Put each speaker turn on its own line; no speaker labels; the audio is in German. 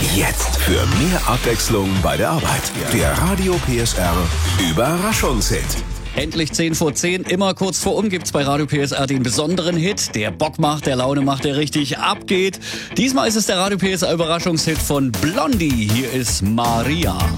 Jetzt für mehr Abwechslung bei der Arbeit. Der Radio PSR Überraschungshit.
Endlich 10 vor 10, immer kurz vor gibt's bei Radio PSR den besonderen Hit, der Bock macht, der Laune macht, der richtig abgeht. Diesmal ist es der Radio PSR Überraschungshit von Blondie. Hier ist Maria.